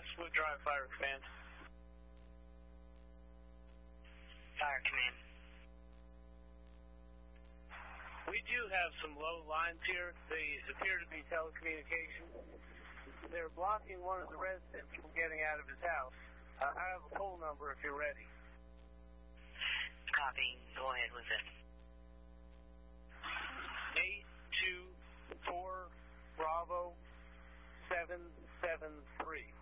Westwood Drive Fire Command. Fire Command. We do have some low lines here. They appear to be telecommunications. They're blocking one of the residents from getting out of his house. I have a phone number if you're ready. Copy. Go ahead with it. 824 Bravo 773.